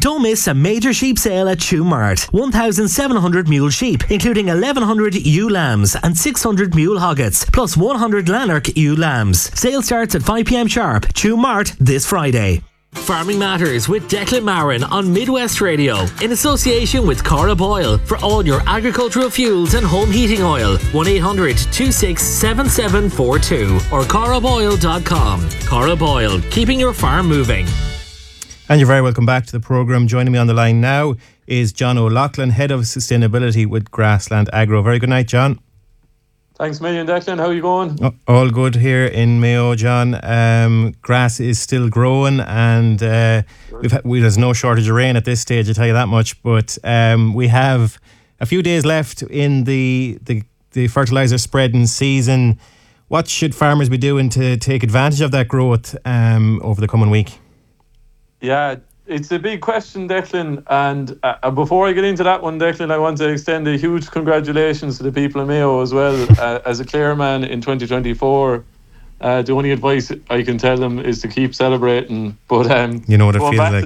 Don't miss a major sheep sale at Shoe Mart. 1,700 mule sheep, including 1,100 ewe lambs and 600 mule hoggets, plus 100 Lanark ewe lambs. Sale starts at 5 p.m. sharp. Shoe Mart this Friday. Farming Matters with Declan Marin on Midwest Radio in association with Cora Boyle for all your agricultural fuels and home heating oil. 1-800-267742 or coraboyle.com. Cora Boyle, keeping your farm moving. And you're very welcome back to the programme. Joining me on the line now is John O'Loughlin, Head of Sustainability with Grassland Agro. Very good night, John. Thanks a million, Declan. How are you going? All good here in Mayo, John. Grass is still growing and there's no shortage of rain at this stage, I'll tell you that much. But we have a few days left in the fertiliser spreading season. What should farmers be doing to take advantage of that growth over the coming week? Yeah, it's a big question, Declan. And before I get into that one, Declan, I want to extend a huge congratulations to the people of Mayo as well. As a Clareman in 2024, the only advice I can tell them is to keep celebrating. But you know what it feels like.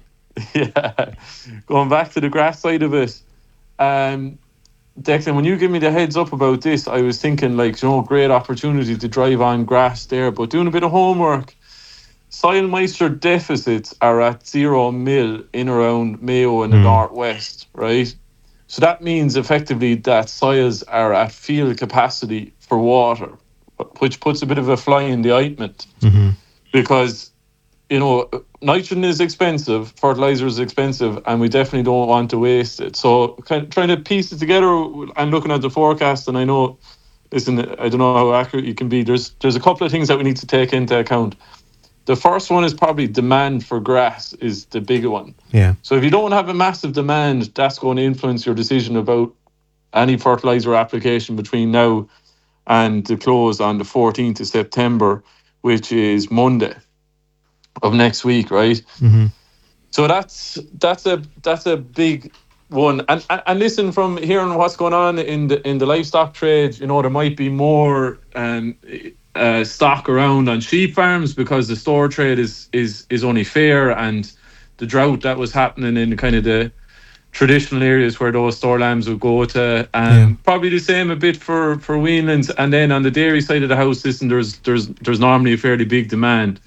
Going back to the grass side of it, Declan, when you give me the heads up about this, I was thinking great opportunity to drive on grass there. But doing a bit of homework, soil moisture deficits are at 0 mil in around Mayo in the northwest, right? So that means effectively that soils are at field capacity for water, which puts a bit of a fly in the ointment. Because, nitrogen is expensive, fertilizer is expensive, and we definitely don't want to waste it. So trying to piece it together, I'm looking at the forecast, and I know, listen, I don't know how accurate you can be. There's a couple of things that we need to take into account. The first one is probably demand for grass is the bigger one. Yeah. So if you don't have a massive demand, that's going to influence your decision about any fertilizer application between now and the close on the 14th of September, which is Monday of next week, right? So that's a big one. And listen, from hearing what's going on in the livestock trade, there might be more stock around on sheep farms because the store trade is only fair, and the drought that was happening in kind of the traditional areas where those store lambs would go to, and probably the same a bit for weanlings. And then on the dairy side of the house, listen, there's normally a fairly big demand.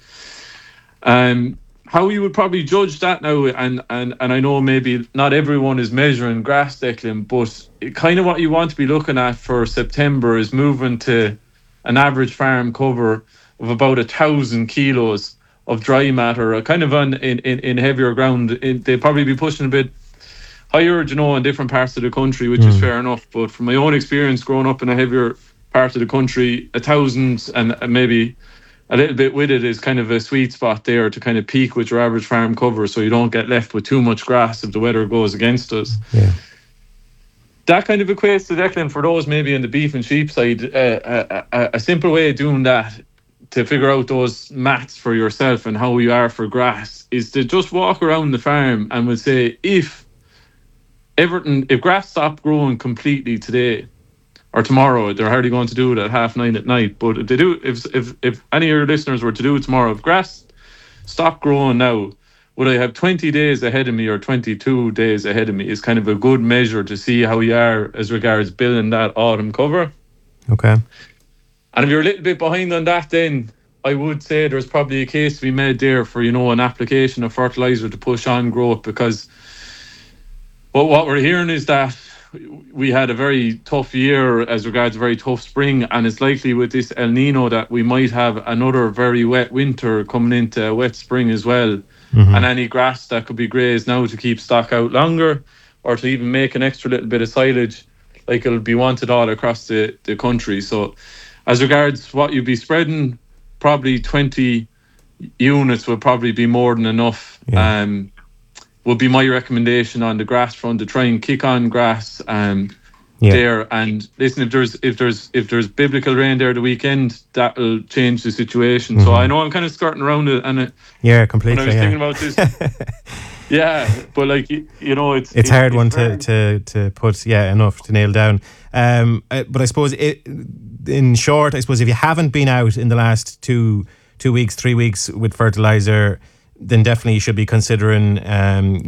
How you would probably judge that now, and I know maybe not everyone is measuring grass, Declan, but kind of what you want to be looking at for September is moving to an average farm cover of about 1,000 kilos of dry matter, kind of in heavier ground. They'd probably be pushing a bit higher, in different parts of the country, which is fair enough. But from my own experience growing up in a heavier part of the country, 1,000 and maybe a little bit with it is kind of a sweet spot there to kind of peak with your average farm cover, so you don't get left with too much grass if the weather goes against us. Yeah. That kind of equates to, Declan, for those maybe in the beef and sheep side, a simple way of doing that to figure out those maths for yourself and how you are for grass is to just walk around the farm and we'll say, if grass stopped growing completely today or tomorrow, they're hardly going to do it at 9:30 at night, but if they do, if any of your listeners were to do it tomorrow, if grass stopped growing now, would I have 20 days ahead of me or 22 days ahead of me is kind of a good measure to see how you are as regards building that autumn cover. Okay. And if you're a little bit behind on that, then I would say there's probably a case to be made there for, an application of fertilizer to push on growth, because what we're hearing is that we had a very tough year as regards a very tough spring, and it's likely with this El Nino that we might have another very wet winter coming into a wet spring as well. And any grass that could be grazed now to keep stock out longer or to even make an extra little bit of silage, it'll be wanted all across the country. So as regards what you'd be spreading, probably 20 units would probably be more than enough. Would be my recommendation on the grass front, to try and kick on grass there. And listen, if there's biblical rain there the weekend, that'll change the situation. So I know I'm kind of skirting around it, and completely. When I was thinking about this, but it's hard one to put enough to nail down. But I suppose in short, I suppose if you haven't been out in the last 2 weeks, 3 weeks with fertilizer, then definitely you should be considering